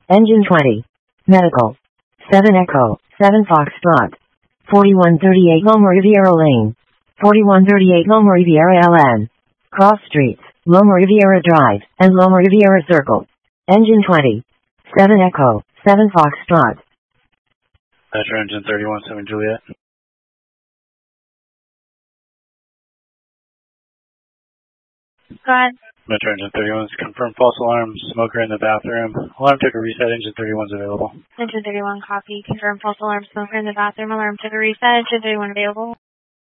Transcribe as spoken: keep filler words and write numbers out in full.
Engine twenty. Medical. seven Echo. seven Foxtrot. forty-one thirty-eight Loma Riviera Lane. forty-one thirty-eight Loma Riviera L N. Cross streets, Loma Riviera Drive, and Loma Riviera Circle. Engine twenty. seven Echo. seven Foxtrot. Metro Engine thirty-one seven Juliet. Go ahead. Metro Engine thirty-one, confirm false alarm, smoker in the bathroom. Alarm took a reset, Engine thirty-one is available. Engine thirty-one, copy. Confirm false alarm, smoker in the bathroom. Alarm took a reset. Engine thirty-one available.